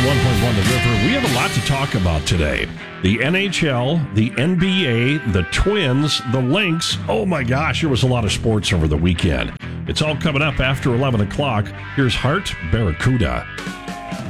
101.1 The River. We have a lot to talk about today. The NHL, the NBA, the Twins, the Lynx. Oh my gosh, there was a lot of sports over the weekend. It's all coming up after 11 o'clock. Here's Hart Barracuda.